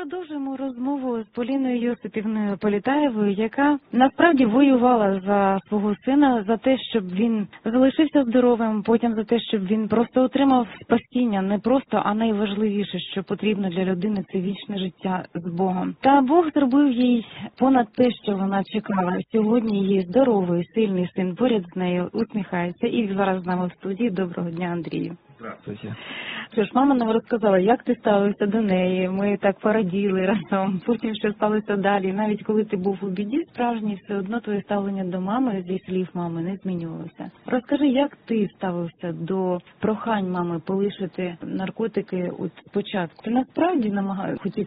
Продовжуємо розмову з Поліною Йосипівною Політаєвою, яка насправді воювала за свого сина, за те, щоб він залишився здоровим, потім за те, щоб він просто отримав спасіння, не просто, а найважливіше, що потрібно для людини, це вічне життя з Богом. Та Бог зробив їй понад те, що вона чекала. Сьогодні її здоровий, сильний син поряд з нею усміхається і зараз з нами в студії. Доброго дня, Андрію. Здравствуйте. Що ж, мама нам розказала, як ти ставився до неї, ми так пораділи разом, потім що сталося далі. Навіть коли ти був у біді справжній, все одно твоє ставлення до мами, зі слів мами, не змінювалося. Розкажи, як ти ставився до прохань мами полишити наркотики от спочатку? Ти насправді хотів